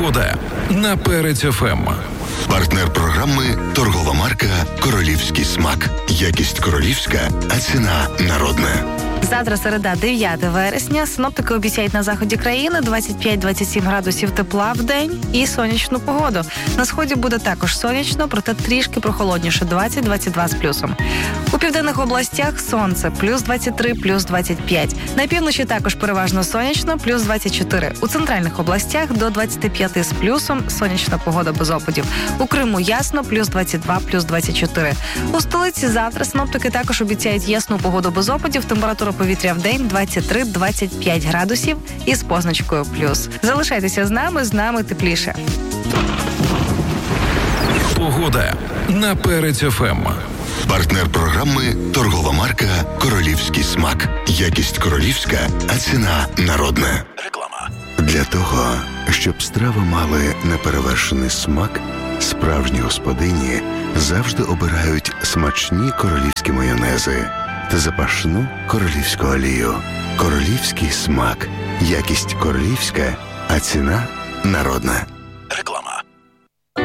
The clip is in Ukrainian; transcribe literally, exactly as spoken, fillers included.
Погода на Перець еф ем. Партнер програми – торгова марка «Королівський смак». Якість королівська, а ціна народна. Завтра середа, дев'яте вересня. Синоптики обіцяють на заході країни двадцять п'ять - двадцять сім градусів тепла в день і сонячну погоду. На сході буде також сонячно, проте трішки прохолодніше – двадцять - двадцять два з плюсом. У південних областях сонце – плюс двадцять три, плюс двадцять п'ять. На півночі також переважно сонячно – плюс двадцять чотири. У центральних областях до двадцять п'ять з плюсом, сонячна погода без опадів. У Криму ясно – плюс двадцять два, плюс двадцять чотири. У столиці завтра синоптики також обіцяють ясну погоду без опадів. Температура повітря в день двадцять три - двадцять п'ять градусів із позначкою плюс. Залишайтеся з нами, з нами тепліше. Погода на Перець еф ем. Партнер програми – торгова марка «Королівський смак». Якість королівська, а ціна народна. Реклама. Для того, щоб страви мали неперевершений смак, справжні господині завжди обирають смачні королівські майонези та запашну королівську олію. Королівський смак. Якість королівська, а ціна народна.